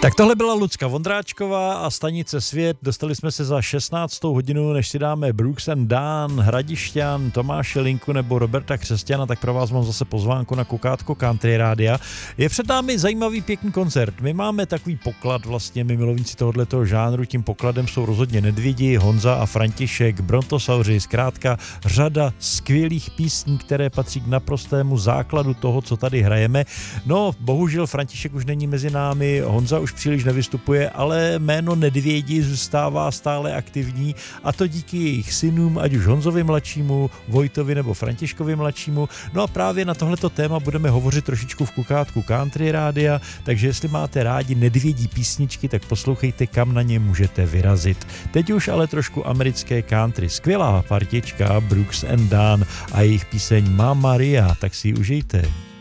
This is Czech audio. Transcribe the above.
Tak tohle byla Lucka Vondráčková a stanice Svět. Dostali jsme se za 16. hodinu, než si dáme Brooks and Dunn, Hradišťan, Tomáše Linku nebo Roberta Křesťana, tak pro vás mám zase pozvánku na Kukátko Country Rádia. Je před námi zajímavý pěkný koncert. My máme takový poklad, vlastně my milovníci tohoto žánru, tím pokladem jsou rozhodně Nedvědi, Honza a František, Brontosauři, zkrátka řada skvělých písní, které patří k naprostému základu toho, co tady hrajeme. No, bohužel František už není mezi námi, Honza už příliš nevystupuje, ale jméno Nedvědi zůstává stále aktivní a to díky jejich synům, ať už Honzovi mladšímu, Vojtovi nebo Františkovi mladšímu. No a právě na tohleto téma budeme hovořit trošičku v Kukátku Country Rádia, takže jestli máte rádi Nedvědí písničky, tak poslouchejte, kam na ně můžete vyrazit. Teď už ale trošku americké country. Skvělá partička Brooks and Dunn a jejich píseň Mamma Maria, tak si ji užijte.